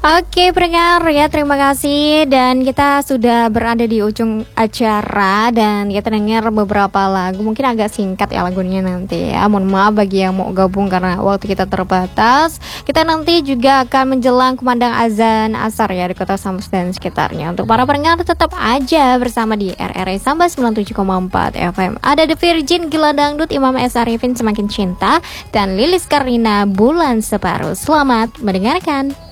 Oke, pendengar ya, terima kasih. Dan kita sudah berada di ujung acara dan kita dengar beberapa lagu. Mungkin agak singkat ya lagunya nanti ya. Mohon maaf bagi yang mau gabung karena waktu kita terbatas. Kita nanti juga akan menjelang kumandang azan asar ya di Kota Sambas dan sekitarnya. Untuk para pendengar tetap aja bersama di RRI Sambas 97,4 FM. Ada The Virgin, Gila Dangdut, Imam S. Arifin, Semakin Cinta, dan Lilis Karina, Bulan Separuh. Selamat mendengarkan.